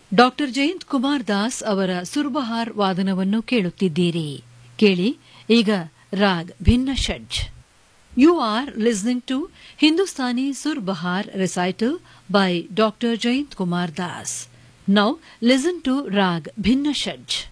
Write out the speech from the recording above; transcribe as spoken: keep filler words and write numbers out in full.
Doctor Jayant Kumar Das ಅವರ ಸುರ್ಬಹಾರ್ ವಾದನವನ್ನು ಕೇಳುತ್ತಿದ್ದೀರಿ. ಕೇಳಿ ಈಗ ರಾಗ್ ಭಿನ್ನ ಷಡ್ಜ್. You are listening to Hindustani Sur Bahar recital by Doctor Jayant Kumar Das. Now listen to Rag Bhinna Shadj.